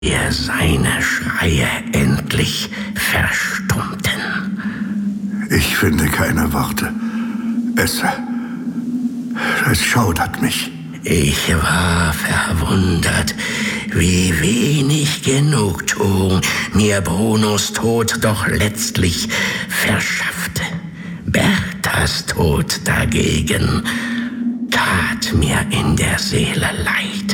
ehe seine Schreie endlich verstummten. Ich finde keine Worte. Es schaudert mich. Ich war verwundert, wie wenig Genugtuung mir Brunos Tod doch letztlich verschaffte. Berthas Tod dagegen tat mir in der Seele leid.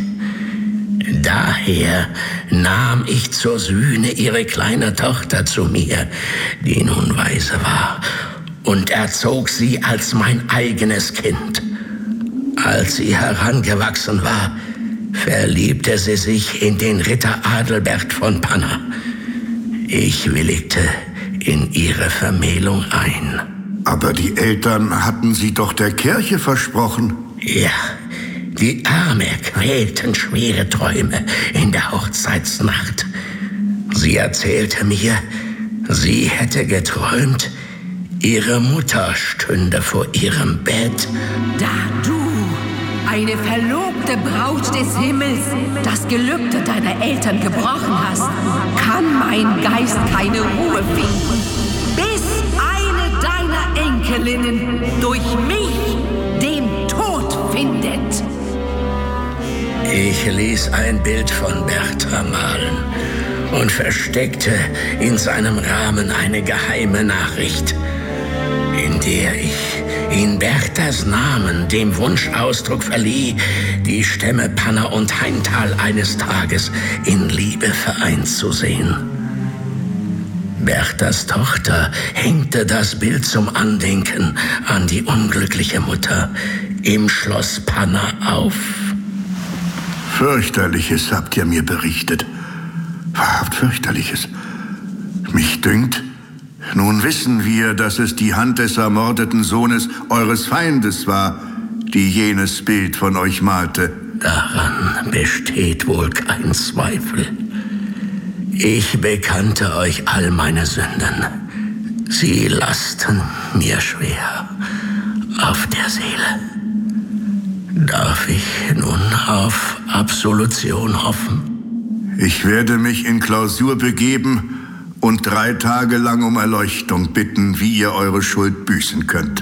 Daher nahm ich zur Sühne ihre kleine Tochter zu mir, die nun weise war, und erzog sie als mein eigenes Kind. Als sie herangewachsen war, verliebte sie sich in den Ritter Adalbert von Panna. Ich willigte in ihre Vermählung ein. Aber die Eltern hatten sie doch der Kirche versprochen. Ja, die Arme quälten schwere Träume in der Hochzeitsnacht. Sie erzählte mir, sie hätte geträumt, ihre Mutter stünde vor ihrem Bett. Da du, eine verlobte Braut des Himmels, das Gelübde deiner Eltern gebrochen hast, kann mein Geist keine Ruhe finden, bis eine deiner Enkelinnen durch mich den Tod findet. Ich ließ ein Bild von Bertha malen und versteckte in seinem Rahmen eine geheime Nachricht, in der ich in Berthas Namen dem Wunsch Ausdruck verlieh, die Stämme Panna und Haintal eines Tages in Liebe vereint zu sehen. Berthas Tochter hängte das Bild zum Andenken an die unglückliche Mutter im Schloss Panna auf. Fürchterliches habt ihr mir berichtet. Wahrhaft fürchterliches. Mich dünkt, nun wissen wir, dass es die Hand des ermordeten Sohnes eures Feindes war, die jenes Bild von euch malte. Daran besteht wohl kein Zweifel. Ich bekannte euch all meine Sünden. Sie lasten mir schwer auf der Seele. Darf ich nun auf Absolution hoffen? Ich werde mich in Klausur begeben und 3 Tage lang um Erleuchtung bitten, wie ihr eure Schuld büßen könnt.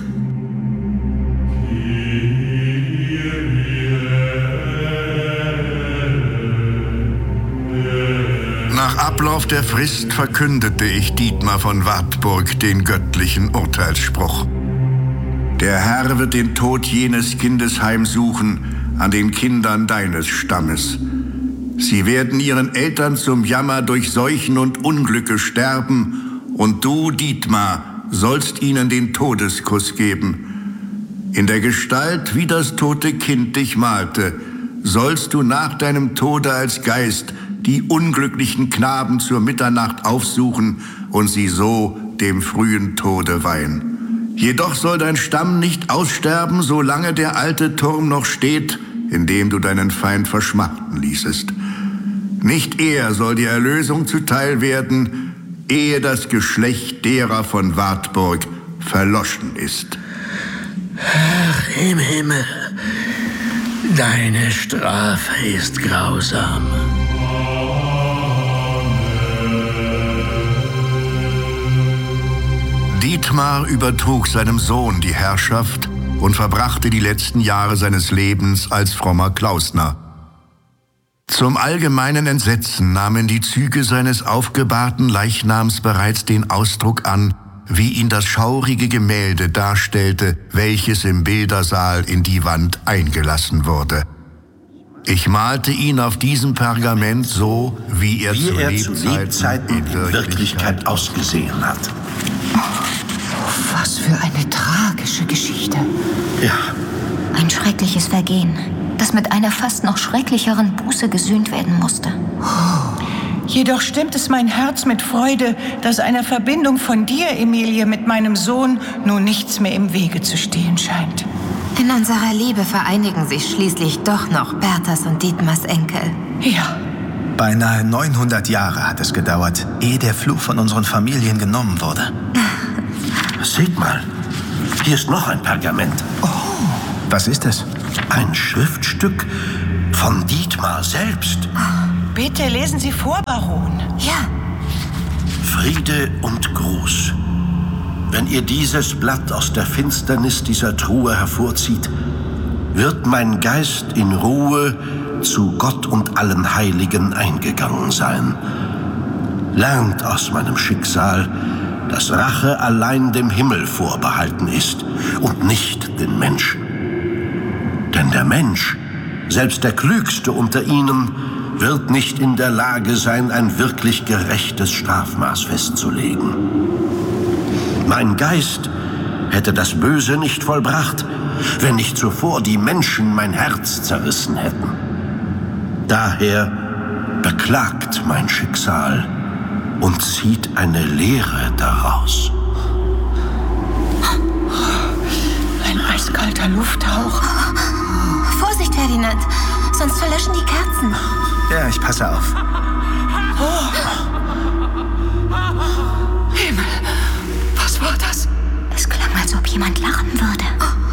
Nach Ablauf der Frist verkündete ich Dietmar von Wartburg den göttlichen Urteilsspruch. Der Herr wird den Tod jenes Kindes heimsuchen an den Kindern deines Stammes. Sie werden ihren Eltern zum Jammer durch Seuchen und Unglücke sterben, und du, Dietmar, sollst ihnen den Todeskuss geben. In der Gestalt, wie das tote Kind dich malte, sollst du nach deinem Tode als Geist die unglücklichen Knaben zur Mitternacht aufsuchen und sie so dem frühen Tode weihen. Jedoch soll dein Stamm nicht aussterben, solange der alte Turm noch steht, in dem du deinen Feind verschmachten ließest. Nicht er soll die Erlösung zuteil werden, ehe das Geschlecht derer von Wartburg verloschen ist. Ach, im Himmel, deine Strafe ist grausam. Dietmar übertrug seinem Sohn die Herrschaft und verbrachte die letzten Jahre seines Lebens als frommer Klausner. Zum allgemeinen Entsetzen nahmen die Züge seines aufgebahrten Leichnams bereits den Ausdruck an, wie ihn das schaurige Gemälde darstellte, welches im Bildersaal in die Wand eingelassen wurde. Ich malte ihn auf diesem Pergament so, wie er zu Lebzeiten in Wirklichkeit ausgesehen hat. Was für eine tragische Geschichte. Ja. Ein schreckliches Vergehen, das mit einer fast noch schrecklicheren Buße gesühnt werden musste. Jedoch stimmt es mein Herz mit Freude, dass einer Verbindung von dir, Emilie, mit meinem Sohn nun nichts mehr im Wege zu stehen scheint. In unserer Liebe vereinigen sich schließlich doch noch Berthas und Dietmars Enkel. Ja. Beinahe 900 Jahre hat es gedauert, ehe der Fluch von unseren Familien genommen wurde. Seht mal, hier ist noch ein Pergament. Oh, was ist es? Ein Schriftstück von Dietmar selbst. Bitte lesen Sie vor, Baron. Ja. Friede und Gruß. Wenn ihr dieses Blatt aus der Finsternis dieser Truhe hervorzieht, wird mein Geist in Ruhe zu Gott und allen Heiligen eingegangen sein. Lernt aus meinem Schicksal, dass Rache allein dem Himmel vorbehalten ist und nicht den Menschen. Denn der Mensch, selbst der Klügste unter ihnen, wird nicht in der Lage sein, ein wirklich gerechtes Strafmaß festzulegen. Mein Geist hätte das Böse nicht vollbracht, wenn nicht zuvor die Menschen mein Herz zerrissen hätten. Daher beklagt mein Schicksal und zieht eine Lehre daraus. Ein eiskalter Lufthauch. Vorsicht, Ferdinand, sonst verlöschen die Kerzen. Ja, ich passe auf. Himmel, was war das? Es klang, als ob jemand lachen würde.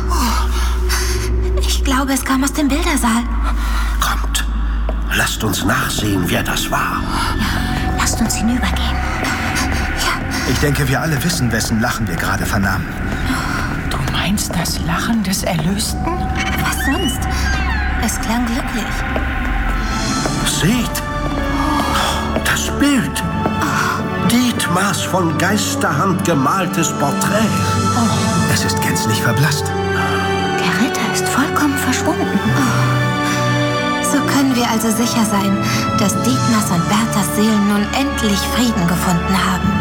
Ich glaube, es kam aus dem Bildersaal. Kommt, lasst uns nachsehen, wer das war. Ja, lasst uns hinübergehen. Ich denke, wir alle wissen, wessen Lachen wir gerade vernahmen. Du meinst das Lachen des Erlösten? Was sonst? Es klang glücklich. Seht, das Bild. Dietmars von Geisterhand gemaltes Porträt. Es ist gänzlich verblasst. Der Ritter ist vollkommen verschwunden. So können wir also sicher sein, dass Dietmars und Berthas Seelen nun endlich Frieden gefunden haben.